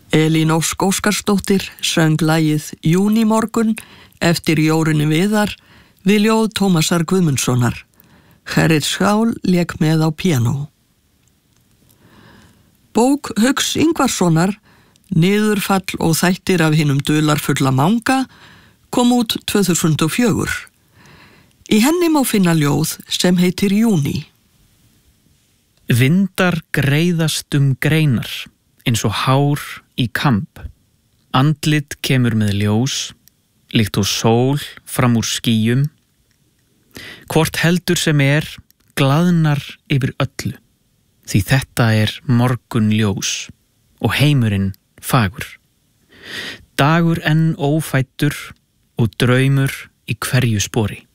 Elín Ósk Óskarsdóttir söng lagið Júnímorgun eftir Jórunni Viðar við ljóð Tómasar Guðmundssonar. Herrit Skál lék með á píanó. Bók Hauks Ingvarssonar, Niðurfall og þættir af hinum dularfulla manga, kom út 2004. Í henni má finna ljóð sem heitir Júní. Vindar greiðast greinar, eins og hár í kamp. Andlit kemur með ljós, líkt og sól fram úr skýjum. Hvort heldur sem glaðnar yfir öllu, því þetta morgunljós og heimurinn fagur. Dagur enn ófæddur og draumur í hverju spori.